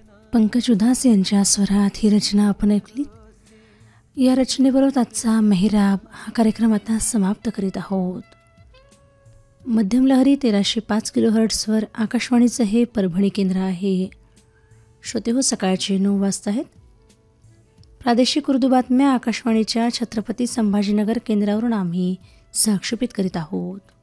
पंकज उधास यांच्या स्वरात ही रचना आपण ऐकली. या रचनेबरोबर आजचा मेहराब हा कार्यक्रम आता समाप्त करीत आहोत. मध्यम लहरी 1305 किलोहर्ट्झवर आकाशवाणीचं हे परभणी केंद्र आहे. श्रोते हो, सकाळचे 9 वाजता आहेत. प्रादेशिक उर्दू बातम्या आकाशवाणीच्या छत्रपती संभाजीनगर केंद्रावरून आम्ही सहक्षेपित करीत आहोत.